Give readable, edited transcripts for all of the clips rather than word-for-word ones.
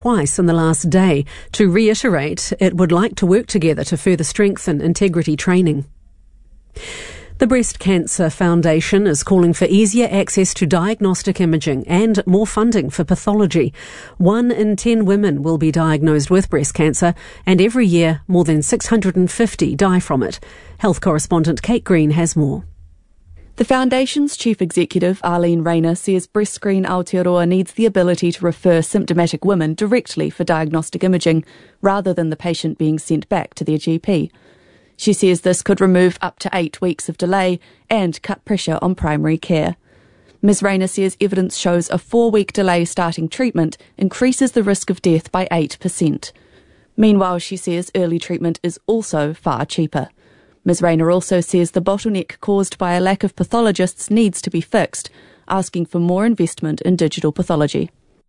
twice in the last day to reiterate it would like to work together to further strengthen integrity training. The Breast Cancer Foundation is calling for easier access to diagnostic imaging and more funding for pathology. 1 in 10 women will be diagnosed with breast cancer, and every year more than 650 die from it. Health correspondent Kate Green has more. The Foundation's Chief Executive, Arlene Rayner, says BreastScreen Aotearoa needs the ability to refer symptomatic women directly for diagnostic imaging, rather than the patient being sent back to their GP. She says this could remove up to 8 weeks of delay and cut pressure on primary care. Ms Rayner says evidence shows a 4-week delay starting treatment increases the risk of death by 8%. Meanwhile, she says early treatment is also far cheaper. Ms Rayner also says the bottleneck caused by a lack of pathologists needs to be fixed, asking for more investment in digital pathology.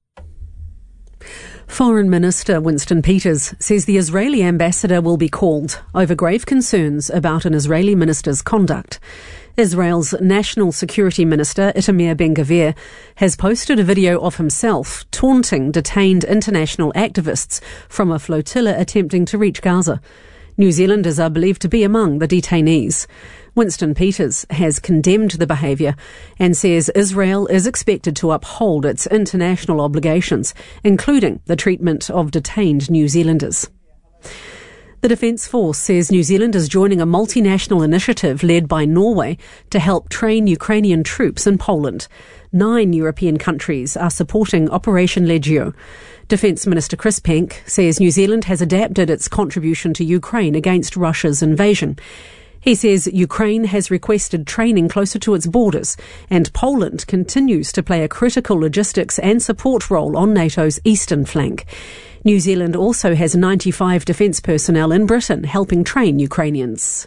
Foreign Minister Winston Peters says the Israeli ambassador will be called over grave concerns about an Israeli minister's conduct. Israel's National Security Minister, Itamar Ben-Gvir, has posted a video of himself taunting detained international activists from a flotilla attempting to reach Gaza. New Zealanders are believed to be among the detainees. Winston Peters has condemned the behaviour and says Israel is expected to uphold its international obligations, including the treatment of detained New Zealanders. The Defence Force says New Zealand is joining a multinational initiative led by Norway to help train Ukrainian troops in Poland. 9 European countries are supporting Operation Legio. Defence Minister Chris Penk says New Zealand has adapted its contribution to Ukraine against Russia's invasion. He says Ukraine has requested training closer to its borders, and Poland continues to play a critical logistics and support role on NATO's eastern flank. New Zealand also has 95 defence personnel in Britain helping train Ukrainians.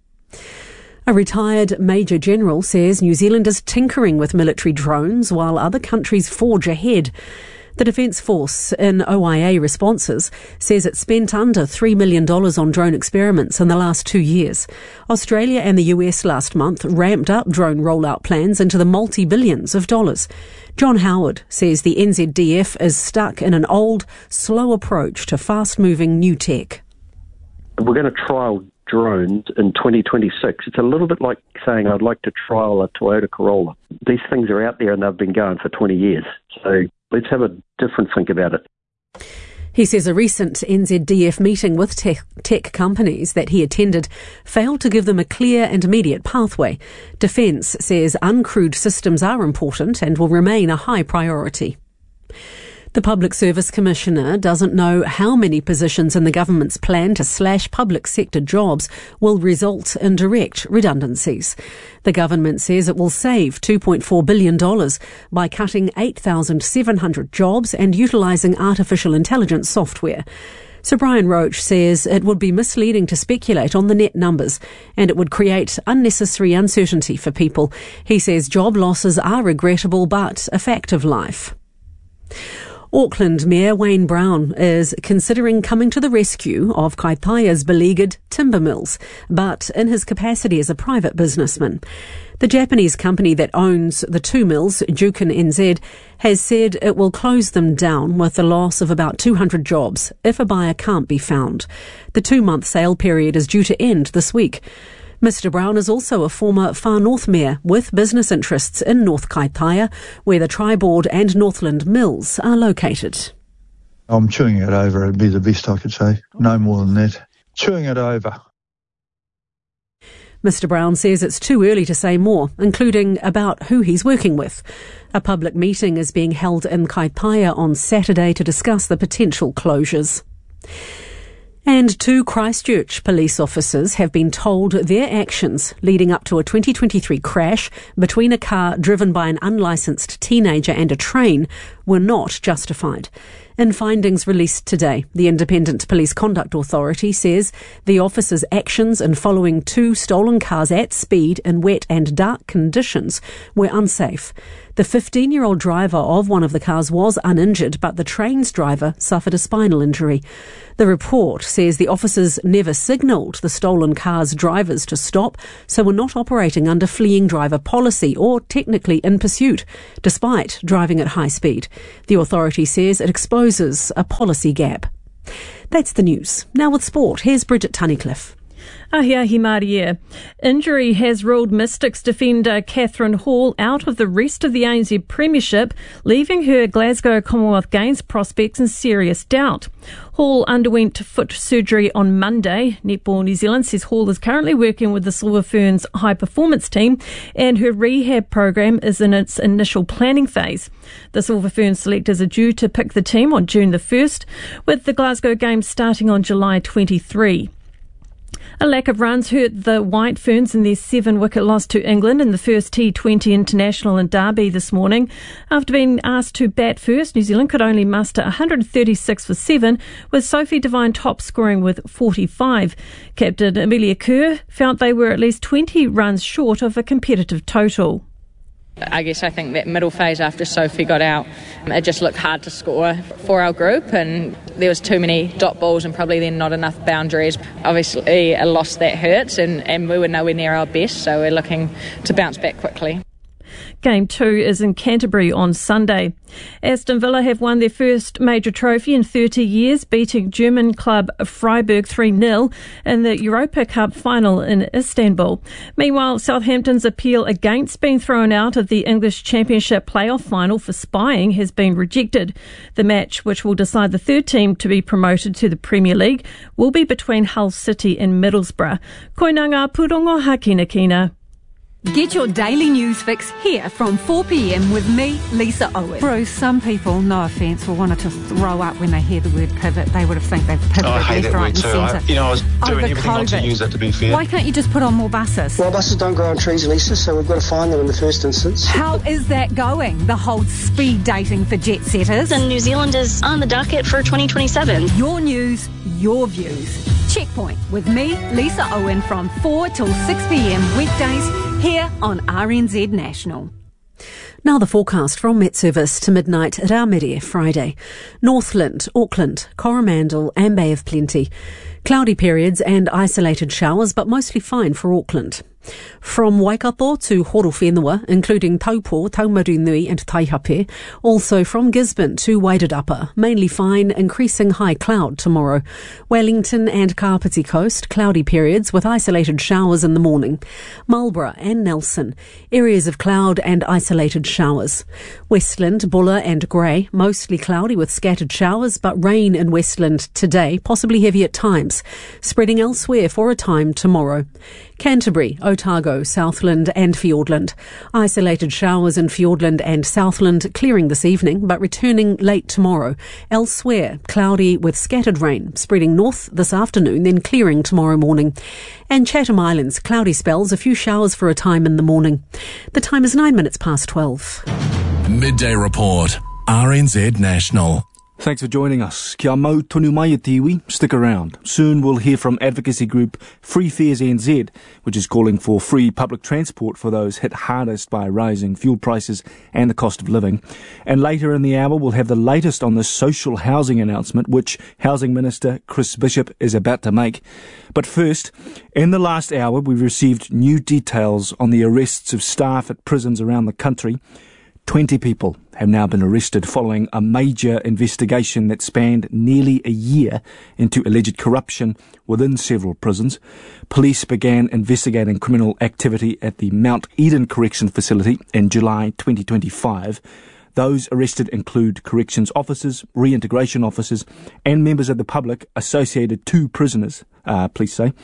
A retired Major General says New Zealand is tinkering with military drones while other countries forge ahead. The Defence Force in OIA responses says it spent under $3 million on drone experiments in the last 2 years. Australia and the US last month ramped up drone rollout plans into the multi-billions of dollars. John Howard says the NZDF is stuck in an old, slow approach to fast-moving new tech. We're going to trial drones in 2026. It's a little bit like saying I'd like to trial a Toyota Corolla. These things are out there and they've been going for 20 years. So let's have a different think about it. He says a recent NZDF meeting with tech companies that he attended failed to give them a clear and immediate pathway. Defence says uncrewed systems are important and will remain a high priority. The Public Service Commissioner doesn't know how many positions in the government's plan to slash public sector jobs will result in direct redundancies. The government says it will save $2.4 billion by cutting 8,700 jobs and utilising artificial intelligence software. Sir Brian Roche says it would be misleading to speculate on the net numbers and it would create unnecessary uncertainty for people. He says job losses are regrettable but a fact of life. Auckland Mayor Wayne Brown is considering coming to the rescue of Kaitaia's beleaguered timber mills, but in his capacity as a private businessman. The Japanese company that owns the 2 mills, Jukin NZ, has said it will close them down with the loss of about 200 jobs if a buyer can't be found. The 2-month sale period is due to end this week. Mr Brown is also a former Far North Mayor with business interests in North Kaitaia, where the Tri-Board and Northland mills are located. I'm chewing it over, it'd be the best I could say. No more than that. Chewing it over. Mr Brown says it's too early to say more, including about who he's working with. A public meeting is being held in Kaitaia on Saturday to discuss the potential closures. And 2 Christchurch police officers have been told their actions leading up to a 2023 crash between a car driven by an unlicensed teenager and a train were not justified. In findings released today, the Independent Police Conduct Authority says the officers' actions in following 2 stolen cars at speed in wet and dark conditions were unsafe. The 15-year-old driver of one of the cars was uninjured, but the train's driver suffered a spinal injury. The report says the officers never signalled the stolen car's drivers to stop, so were not operating under fleeing driver policy or technically in pursuit, despite driving at high speed. The authority says it exposes a policy gap. That's the news. Now with sport, here's Bridget Tunnicliffe. Ahiahi Maria. Injury has ruled Mystics defender Catherine Hall out of the rest of the ANZ Premiership, leaving her Glasgow Commonwealth Games prospects in serious doubt. Hall underwent foot surgery on Monday. Netball New Zealand says Hall is currently working with the Silver Ferns high performance team, and her rehab program is in its initial planning phase. The Silver Ferns selectors are due to pick the team on June the 1st, with the Glasgow Games starting on July 23. A lack of runs hurt the White Ferns in their 7-wicket loss to England in the first T20 International in Derby this morning. After being asked to bat first, New Zealand could only muster 136 for 7, with Sophie Devine top scoring with 45. Captain Amelia Kerr felt they were at least 20 runs short of a competitive total. I think that middle phase after Sophie got out, it just looked hard to score for our group, and there was too many dot balls and probably then not enough boundaries. Obviously a loss that hurts, and we were nowhere near our best, so we're looking to bounce back quickly. Game 2 is in Canterbury on Sunday. Aston Villa have won their first major trophy in 30 years, beating German club Freiburg 3-0 in the Europa Cup final in Istanbul. Meanwhile, Southampton's appeal against being thrown out of the English Championship playoff final for spying has been rejected. The match, which will decide the third team to be promoted to the Premier League, will be between Hull City and Middlesbrough. Koinanga Purongo Hakinakina. Get your daily news fix here from 4 p.m. with me, Lisa Owen. Bruce, some people, no offence, will want to throw up when they hear the word pivot. They would have think they've pivoted left, right and centre. I was doing everything not to use that, to be fair. Why can't you just put on more buses? Well, buses don't grow on trees, Lisa, so we've got to find them in the first instance. How is that going, the whole speed dating for jet setters? And New Zealand is on the docket for 2027. Your news, your views. Checkpoint with me, Lisa Owen, from 4 till 6 p.m. weekdays here on RNZ National. Now the forecast from Met Service to midnight at Aomeria Friday. Northland, Auckland, Coromandel and Bay of Plenty. Cloudy periods and isolated showers, but mostly fine for Auckland. From Waikato to Horowhenua, including Taupo, Taumarunui and Taihape. Also from Gisborne to Wairarapa, mainly fine, increasing high cloud tomorrow. Wellington and Kapiti Coast, cloudy periods with isolated showers in the morning. Marlborough and Nelson, areas of cloud and isolated showers. Westland, Buller and Grey, mostly cloudy with scattered showers, but rain in Westland today, possibly heavy at times. Spreading elsewhere for a time tomorrow. Canterbury, Otago, Southland and Fiordland. Isolated showers in Fiordland and Southland clearing this evening, but returning late tomorrow. Elsewhere, cloudy with scattered rain, spreading north this afternoon, then clearing tomorrow morning. And Chatham Islands, cloudy spells, a few showers for a time in the morning. The time is 9 minutes past 12. Midday Report, RNZ National. Thanks for joining us. Kia mau tonu mai e tiwi. Stick around. Soon we'll hear from advocacy group Free Fares NZ, which is calling for free public transport for those hit hardest by rising fuel prices and the cost of living. And later in the hour we'll have the latest on the social housing announcement, which Housing Minister Chris Bishop is about to make. But first, in the last hour we've received new details on the arrests of staff at prisons around the country. 20 people have now been arrested following a major investigation that spanned nearly a year into alleged corruption within several prisons. Police began investigating criminal activity at the Mount Eden Correction Facility in July 2025. Those arrested include corrections officers, reintegration officers, and members of the public associated to prisoners, police say.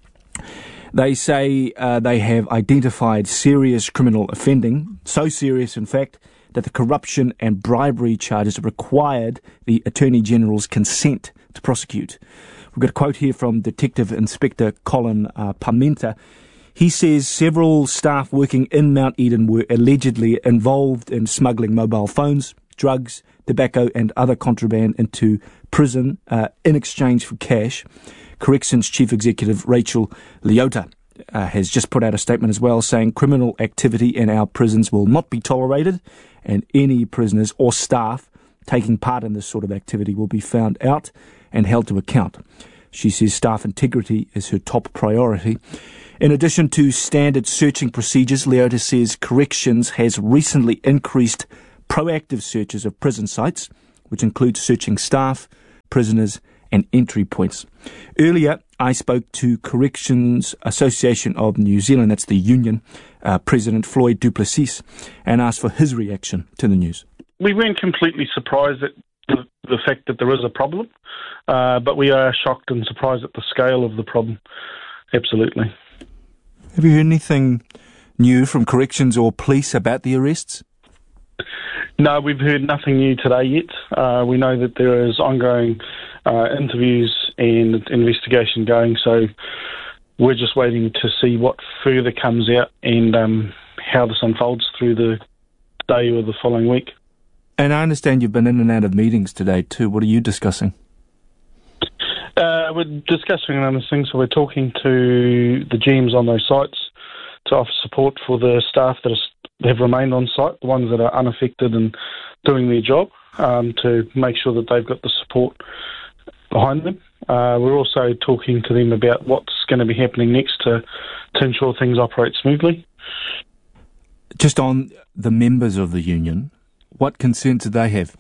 They say they have identified serious criminal offending, so serious, in fact, that the corruption and bribery charges required the Attorney General's consent to prosecute. We've got a quote here from Detective Inspector Colin Pamenta. He says several staff working in Mount Eden were allegedly involved in smuggling mobile phones, drugs, tobacco and other contraband into prison in exchange for cash. Corrections Chief Executive Rachel Leota has just put out a statement as well saying criminal activity in our prisons will not be tolerated, and any prisoners or staff taking part in this sort of activity will be found out and held to account. She says staff integrity is her top priority. In addition to standard searching procedures, Leota says Corrections has recently increased proactive searches of prison sites, which includes searching staff, prisoners and entry points. Earlier, I spoke to Corrections Association of New Zealand, that's the union, President Floyd du Plessis, and asked for his reaction to the news. We weren't completely surprised at the fact that there is a problem, but we are shocked and surprised at the scale of the problem. Absolutely. Have you heard anything new from Corrections or police about the arrests? No, we've heard nothing new today yet. We know that there is ongoing interviews and investigation going, so we're just waiting to see what further comes out and how this unfolds through the day or the following week. And I understand you've been in and out of meetings today too. What are you discussing? We're discussing other things, so we're talking to the GMs on those sites to offer support for the staff that have remained on site, the ones that are unaffected and doing their job, to make sure that they've got the support behind them. We're also talking to them about what's going to be happening next to ensure things operate smoothly. Just on the members of the union, what concerns do they have?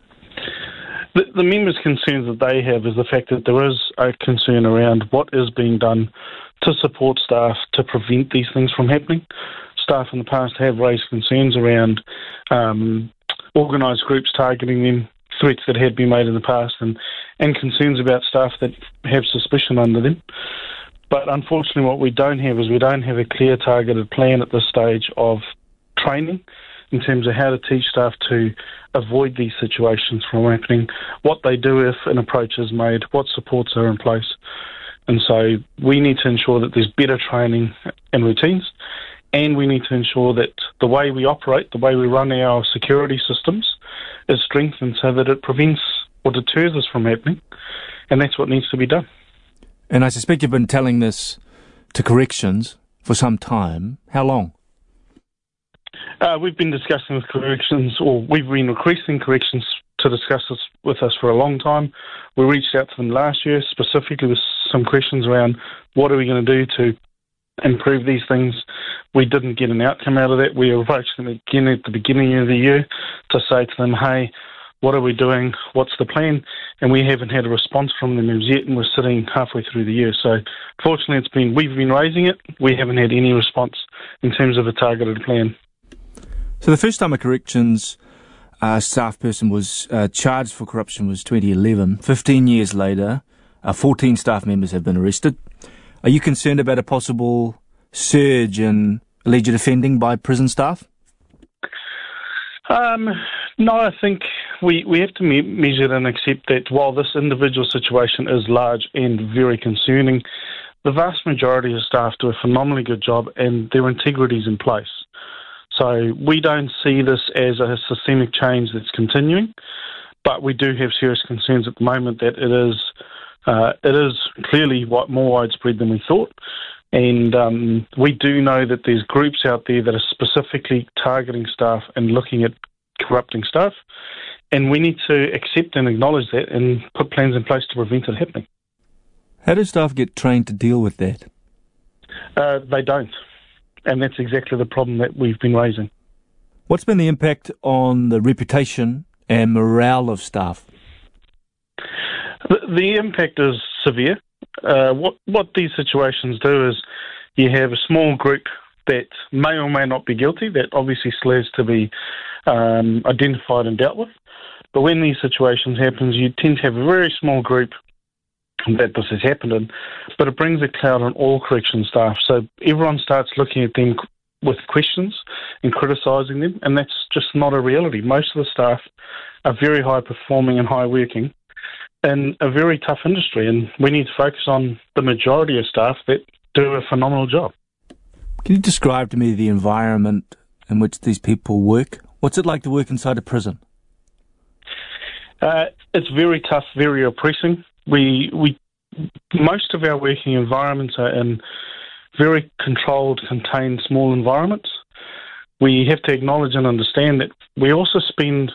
The members' concerns that they have is the fact that there is a concern around what is being done to support staff to prevent these things from happening. Staff in the past have raised concerns around organised groups targeting them, threats that had been made in the past, and concerns about staff that have suspicion under them. But unfortunately what we don't have is we don't have a clear targeted plan at this stage of training in terms of how to teach staff to avoid these situations from happening, what they do if an approach is made, what supports are in place. And so we need to ensure that there's better training and routines, and we need to ensure that the way we operate, the way we run our security systems is strengthened so that it prevents or deters this from happening, and that's what needs to be done. And I suspect you've been telling this to Corrections for some time. How long? We've been discussing with Corrections, or we've been requesting Corrections to discuss this with us for a long time. We reached out to them last year, specifically with some questions around what are we going to do to improve these things. We didn't get an outcome out of that. We approached them again at the beginning of the year to say to them, hey, what are we doing? What's the plan? And we haven't had a response from them as yet, and we're sitting halfway through the year. So fortunately, we've been raising it. We haven't had any response in terms of a targeted plan. So the first time a Corrections staff person was charged for corruption was 2011. 15 years later, 14 staff members have been arrested. Are you concerned about a possible surge in alleged offending by prison staff? No, I think we have to measure and accept that while this individual situation is large and very concerning, the vast majority of staff do a phenomenally good job and their integrity is in place. So we don't see this as a systemic change that's continuing, but we do have serious concerns at the moment that it is clearly more widespread than we thought. And we do know that there's groups out there that are specifically targeting staff and looking at corrupting staff, and we need to accept and acknowledge that and put plans in place to prevent it happening. How do staff get trained to deal with that? They don't, and that's exactly the problem that we've been raising. What's been the impact on the reputation and morale of staff? The impact is severe. What these situations do is you have a small group that may or may not be guilty, that obviously still has to be identified and dealt with. But when these situations happen, you tend to have a very small group that this has happened in, but it brings a cloud on all correction staff. So everyone starts looking at them with questions and criticising them, and that's just not a reality. Most of the staff are very high performing and high working in a very tough industry, and we need to focus on the majority of staff that do a phenomenal job. Can you describe to me the environment in which these people work? What's it like to work inside a prison? It's very tough, very oppressing. Most of our working environments are in very controlled, contained, small environments. We have to acknowledge and understand that we also spend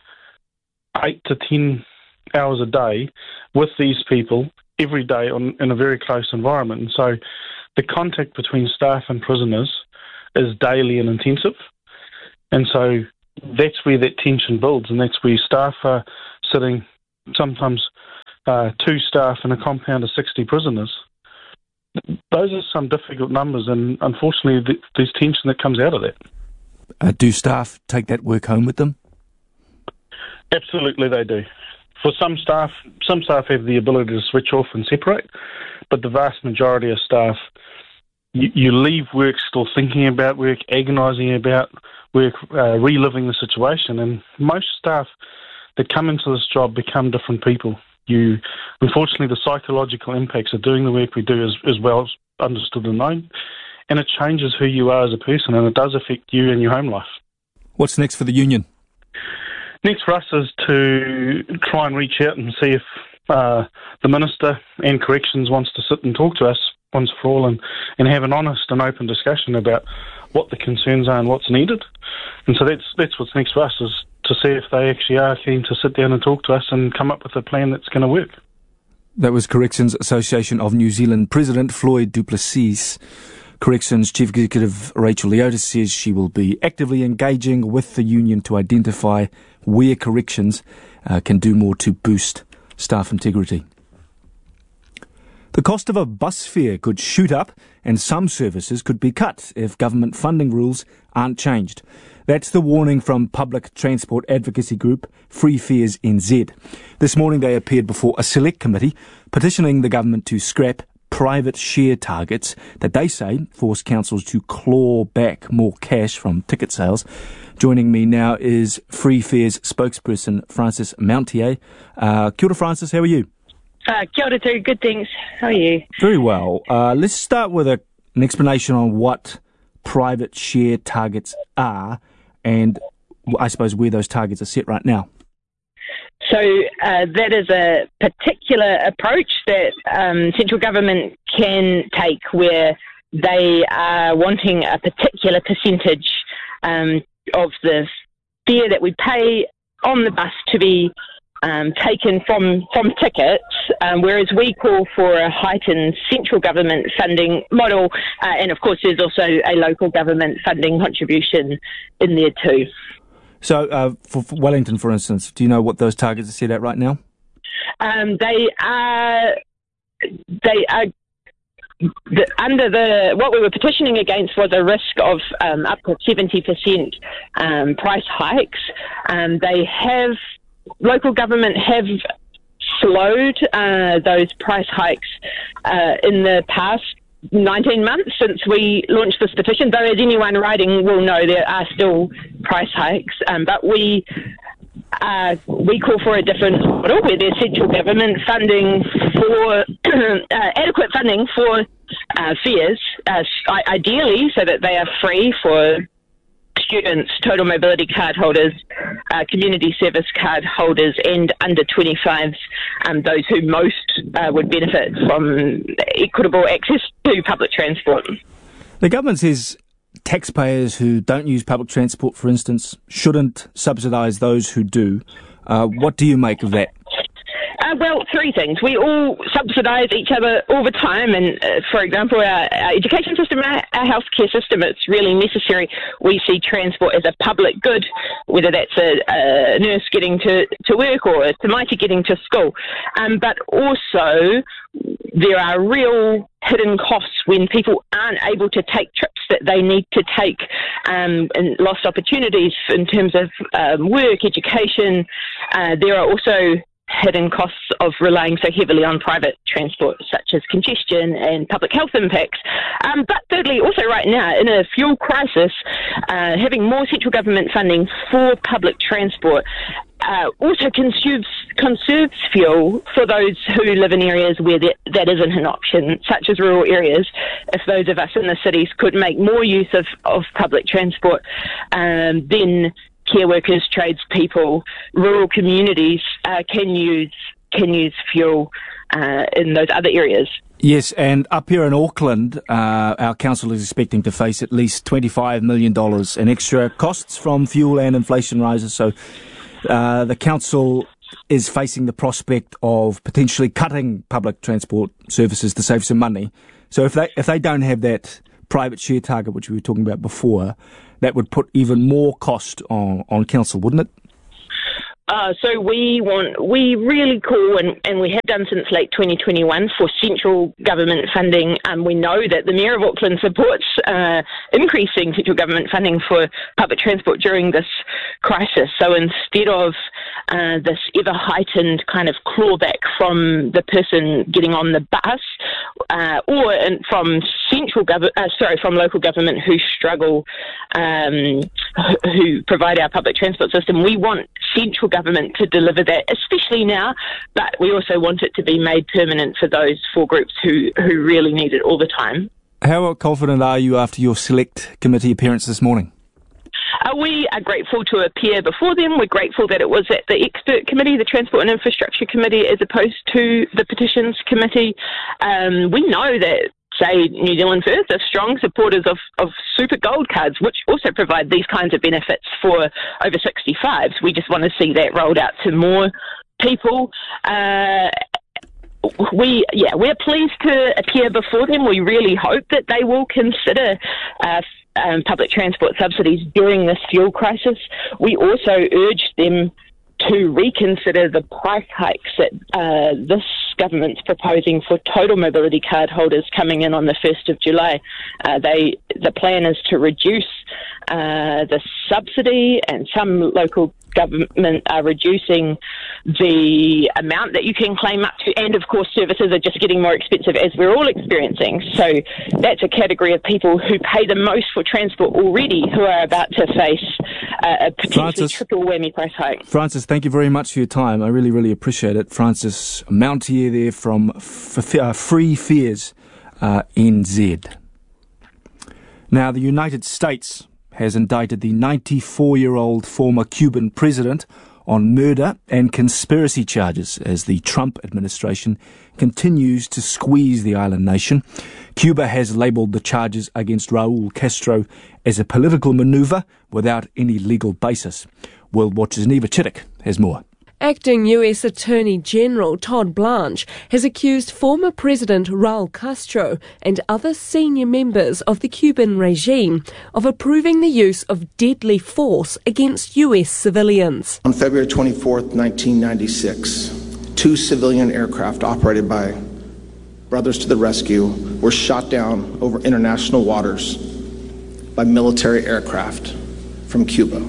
8 to 10 hours a day with these people every day in a very close environment. And so the contact between staff and prisoners is daily and intensive. And so that's where that tension builds, and that's where staff are sitting, sometimes 2 staff in a compound of 60 prisoners. Those are some difficult numbers, and unfortunately there's tension that comes out of that. Do staff take that work home with them? Absolutely they do. For some staff have the ability to switch off and separate, but the vast majority of staff, you leave work still thinking about work, agonising about work, reliving the situation, and most staff that come into this job become different people. Unfortunately, the psychological impacts of doing the work we do is well understood and known, and it changes who you are as a person, and it does affect you and your home life. What's next for the union? Next for us is to try and reach out and see if the Minister and Corrections wants to sit and talk to us once for all and have an honest and open discussion about what the concerns are and what's needed. And so that's what's next for us, is to see if they actually are keen to sit down and talk to us and come up with a plan that's going to work. That was Corrections Association of New Zealand President Floyd du Plessis. Corrections Chief Executive Rachel Leotis says she will be actively engaging with the union to identify where corrections can do more to boost staff integrity. The cost of a bus fare could shoot up and some services could be cut if government funding rules aren't changed. That's the warning from public transport advocacy group Free Fares NZ. This morning they appeared before a select committee petitioning the government to scrap private share targets that they say force councils to claw back more cash from ticket sales. Joining me now is Free Fares spokesperson Frances Mountier. Kia ora, Frances, how are you? Kia ora too, good thanks. How are you? Very well. Let's start with an explanation on what private share targets are and I suppose where those targets are set right now. So that is a particular approach that central government can take where they are wanting a particular percentage of the fare that we pay on the bus to be taken from tickets, whereas we call for a heightened central government funding model, and of course there's also a local government funding contribution in there too. So for Wellington, for instance, do you know what those targets are set at right now? They are what we were petitioning against was a risk of up to 70% price hikes. Local government have slowed those price hikes in the past 19 months since we launched this petition, though as anyone writing will know there are still price hikes, but we call for a different model where there's central government funding for adequate funding for fares, ideally so that they are free for students, total mobility card holders, community service card holders and under 25s, those who most would benefit from equitable access to public transport. The government says taxpayers who don't use public transport, for instance, shouldn't subsidise those who do. What do you make of that? Well, three things. We all subsidise each other all the time, and for example, our education system, our healthcare system, it's really necessary. We see transport as a public good, whether that's a nurse getting to work or a Tamaiti getting to school. But also, there are real hidden costs when people aren't able to take trips that they need to take, and lost opportunities in terms of work, education. There are also hidden costs of relying so heavily on private transport, such as congestion and public health impacts. But thirdly, also right now, in a fuel crisis, having more central government funding for public transport also conserves fuel for those who live in areas where that isn't an option, such as rural areas. If those of us in the cities could make more use of public transport, then care workers, tradespeople, rural communities can use fuel in those other areas. Yes, and up here in Auckland, our council is expecting to face at least $25 million in extra costs from fuel and inflation rises. So the council is facing the prospect of potentially cutting public transport services to save some money. So if they don't have that private share target, which we were talking about before, that would put even more cost on council, wouldn't it? So we really call, and we have done since late 2021, for central government funding. We know that the Mayor of Auckland supports increasing central government funding for public transport during this crisis. So instead of this ever heightened kind of clawback from the person getting on the bus, or from from local government who struggle, who provide our public transport system, we want central government to deliver that, especially now, but we also want it to be made permanent for those four groups who really need it all the time. How confident are you after your select committee appearance this morning? We are grateful to appear before them. We're grateful that it was at the expert committee, the Transport and Infrastructure Committee, as opposed to the Petitions Committee. We know that, say, New Zealand First are strong supporters of super gold cards, which also provide these kinds of benefits for over 65s. We just want to see that rolled out to more people. We're pleased to appear before them. We really hope that they will consider public transport subsidies during this fuel crisis. We also urge them to reconsider the price hikes that this government's proposing for total mobility card holders coming in on the 1st of July. The plan is to reduce the subsidy, and some local government are reducing the amount that you can claim up to, and of course services are just getting more expensive, as we're all experiencing. So that's a category of people who pay the most for transport already, who are about to face a potentially triple whammy price hike. Frances, thank you very much for your time. I really, really appreciate it. Frances Mountier there from Free Fares NZ. Now, the United States has indicted the 94-year-old former Cuban president on murder and conspiracy charges as the Trump administration continues to squeeze the island nation. Cuba has labelled the charges against Raul Castro as a political manoeuvre without any legal basis. World Watch's Neva Chittick has more. Acting US Attorney General Todd Blanche has accused former President Raul Castro and other senior members of the Cuban regime of approving the use of deadly force against US civilians. On February 24, 1996, 2 civilian aircraft operated by Brothers to the Rescue were shot down over international waters by military aircraft from Cuba.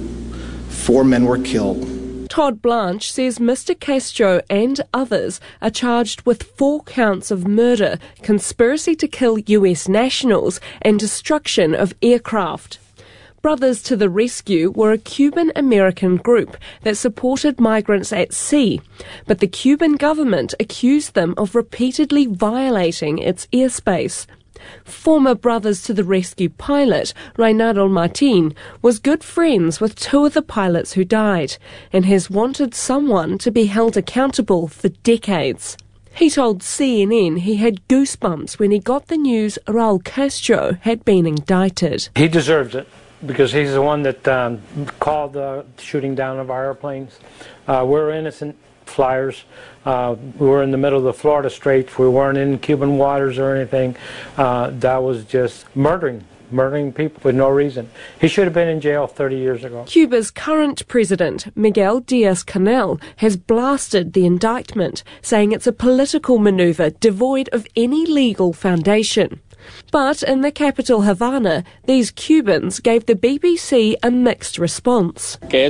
4 men were killed. Todd Blanche says Mr. Castro and others are charged with 4 counts of murder, conspiracy to kill US nationals, and destruction of aircraft. Brothers to the Rescue were a Cuban-American group that supported migrants at sea, but the Cuban government accused them of repeatedly violating its airspace. Former Brothers to the Rescue pilot, Reynaldo Martin, was good friends with 2 of the pilots who died and has wanted someone to be held accountable for decades. He told CNN he had goosebumps when he got the news Raul Castro had been indicted. He deserves it because he's the one that called the shooting down of our airplanes. We're innocent flyers. We were in the middle of the Florida Straits. We weren't in Cuban waters or anything. That was just murdering people with no reason. He should have been in jail 30 years ago. Cuba's current president, Miguel Diaz-Canel, has blasted the indictment, saying it's a political manoeuvre devoid of any legal foundation. But in the capital, Havana, these Cubans gave the BBC a mixed response. I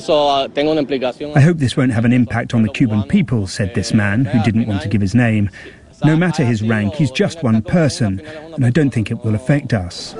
hope this won't have an impact on the Cuban people, said this man, who didn't want to give his name. No matter his rank, he's just one person, and I don't think it will affect us.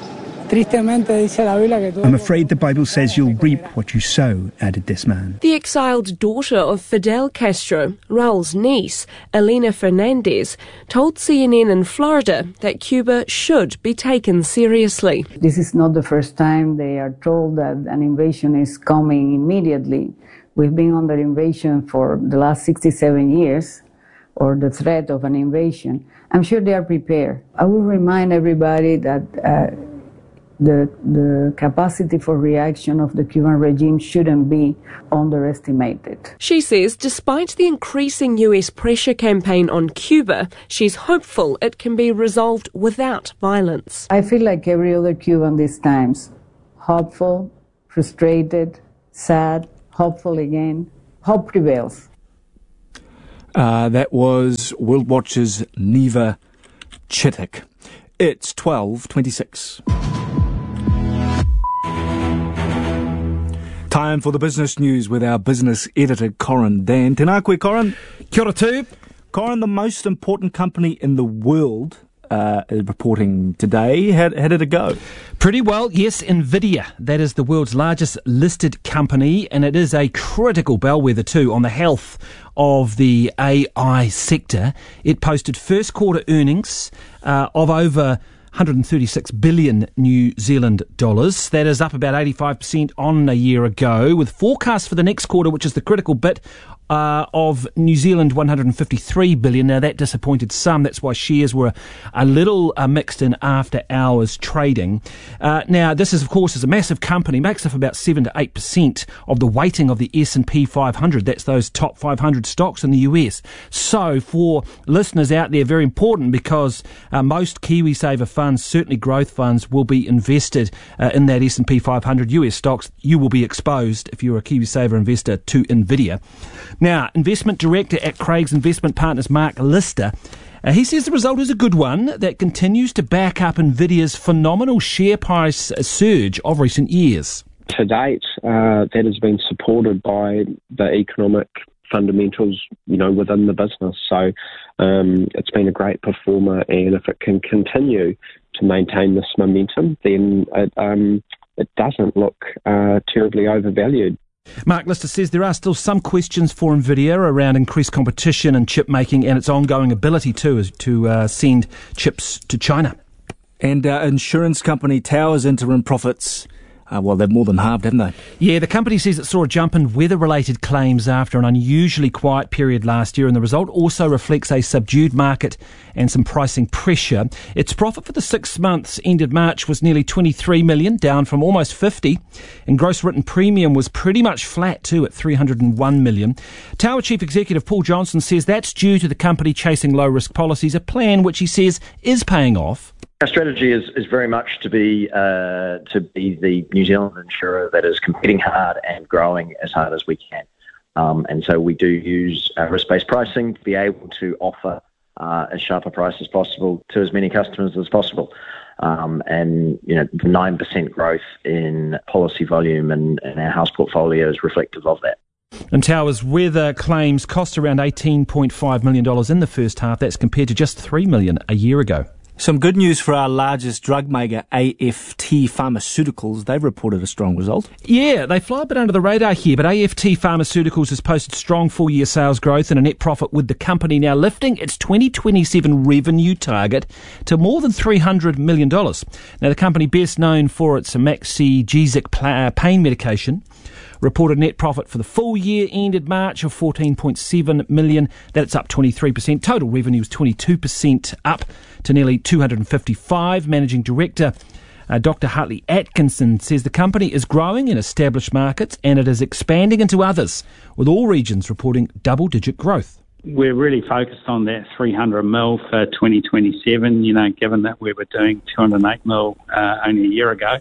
I'm afraid the Bible says you'll reap what you sow, added this man. The exiled daughter of Fidel Castro, Raul's niece, Elena Fernandez, told CNN in Florida that Cuba should be taken seriously. This is not the first time they are told that an invasion is coming immediately. We've been under invasion for the last 67 years. or the threat of an invasion, I'm sure they are prepared. I will remind everybody that the capacity for reaction of the Cuban regime shouldn't be underestimated. She says despite the increasing US pressure campaign on Cuba, she's hopeful it can be resolved without violence. I feel like every other Cuban these times, hopeful, frustrated, sad, hopeful again. Hope prevails. That was World Watch's Neva Chittick. It's 12:26. Time for the business news with our business editor, Corin Dan. Tēnā koe, Corin. Kia ora tū. Corin, the most important company in the world is reporting today. How did it go? Pretty well, yes. NVIDIA, that is the world's largest listed company, and it is a critical bellwether too on the health of the AI sector. It posted first quarter earnings of over 136 billion New Zealand dollars. That is up about 85% on a year ago, with forecasts for the next quarter, which is the critical bit, of New Zealand 153 billion. Now that disappointed some. That's why shares were a little mixed in after hours trading. Now this is, of course, is a massive company, makes up about 7 to 8% of the weighting of the S&P 500. That's those top 500 stocks in the US. So for listeners out there, very important, because most KiwiSaver funds, certainly growth funds, will be invested in that S&P 500 US stocks. You will be exposed, if you're a KiwiSaver investor, to NVIDIA. Now, Investment Director at Craigs Investment Partners, Mark Lister, he says the result is a good one that continues to back up NVIDIA's phenomenal share price surge of recent years. To date, that has been supported by the economic fundamentals, within the business. So it's been a great performer, and if it can continue to maintain this momentum, then it doesn't look terribly overvalued. Mark Lister says there are still some questions for NVIDIA around increased competition in chip making and its ongoing ability to send chips to China. And insurance company Tower's interim profits, they've more than halved, haven't they? Yeah, the company says it saw a jump in weather-related claims after an unusually quiet period last year, and the result also reflects a subdued market and some pricing pressure. Its profit for the 6 months ended March was nearly 23 million, down from almost 50, and gross written premium was pretty much flat too at 301 million. Tower Chief Executive Paul Johnson says that's due to the company chasing low-risk policies, a plan which he says is paying off. Our strategy is very much to be the New Zealand insurer that is competing hard and growing as hard as we can. And so we do use risk-based pricing to be able to offer as sharp a price as possible to as many customers as possible. And, the 9% growth in policy volume in our house portfolio is reflective of that. And Tower's weather claims cost around $18.5 million in the first half. That's compared to just $3 million a year ago. Some good news for our largest drug maker, AFT Pharmaceuticals. They've reported a strong result. Yeah, they fly a bit under the radar here, but AFT Pharmaceuticals has posted strong full-year sales growth and a net profit, with the company now lifting its 2027 revenue target to more than $300 million. Now, the company, best known for its Maxigesic pain medication, reported net profit for the full year ended March of 14.7 million. That's up 23%. Total revenue was 22% up to nearly 255. Managing Director Dr. Hartley Atkinson says the company is growing in established markets and it is expanding into others, with all regions reporting double-digit growth. We're really focused on that 300 mil for 2027, given that we were doing 208 mil only a year ago.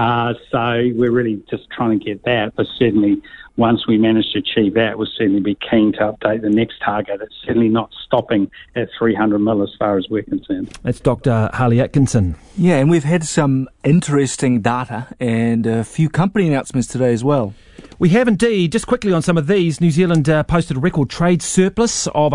So we're really just trying to get that. But certainly, once we manage to achieve that, we'll certainly be keen to update the next target. It's certainly not stopping at 300 mil as far as we're concerned. That's Dr. Hartley Atkinson. Yeah, and we've had some interesting data and a few company announcements today as well. We have indeed. Just quickly on some of these, New Zealand posted a record trade surplus of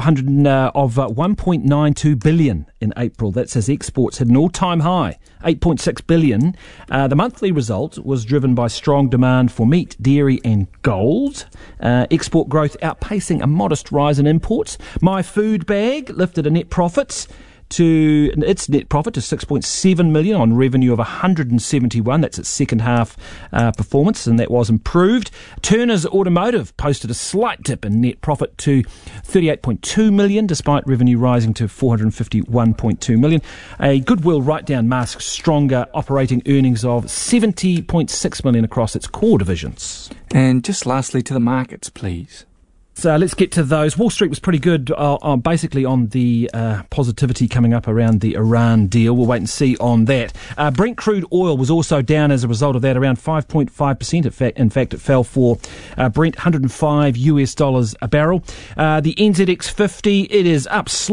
1.92 billion in April. That's as exports hit an all-time high, 8.6 billion. The monthly result was driven by strong demand for meat, dairy and gold. Export growth outpacing a modest rise in imports. My Food Bag lifted a net profit to its net profit to 6.7 million on revenue of 171. That's its second half performance, and that was improved. Turners Automotive posted a slight dip in net profit to 38.2 million, despite revenue rising to 451.2 million. A goodwill write-down masks stronger operating earnings of 70.6 million across its core divisions. And just lastly to the markets, please. So let's get to those. Wall Street was pretty good, basically on the positivity coming up around the Iran deal. We'll wait and see on that. Brent crude oil was also down as a result of that, around 5.5%. In fact, it fell for Brent, $105 a barrel. The NZX 50, it is up slightly.